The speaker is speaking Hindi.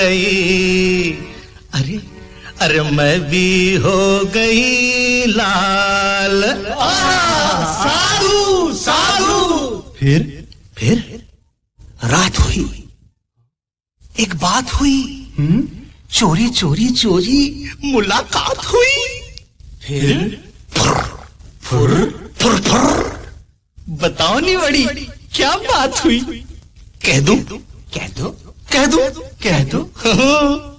गई, अरे अरे मैं भी हो गई लाल। साधु साधु। फिर रात हुई, एक बात हुई, चोरी चोरी चोरी मुलाकात हुई। फिर फुर फुर फुर, बताओ नहीं बड़ी क्या बात हुई? कह दूं? कह दो कह दो कह दो।